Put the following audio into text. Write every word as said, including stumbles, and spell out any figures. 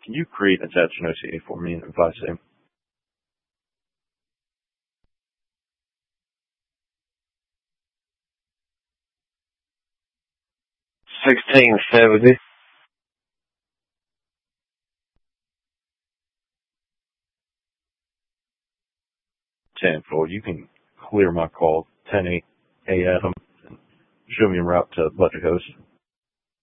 Can you create an attachment O C A for me and advise him? Sixteen seventy. ten four. You can clear my call ten eight A Adam and show me a route to Electric Host.